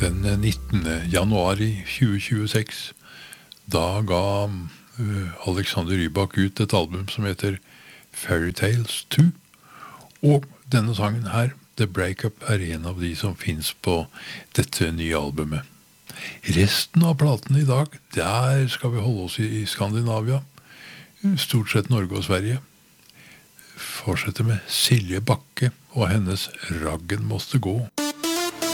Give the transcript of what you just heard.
Den 19. januar i 2026, da ga Alexander Rybak ut et album som heter Fairytales 2, og denne sangen her, The Breakup, er en av de som finnes på dette nye albumet. Resten av platen i dag, der skal vi holde oss i Skandinavia, stort sett Norge og Sverige. Fortsette med Silje Bakke og hennes Raggen måste gå.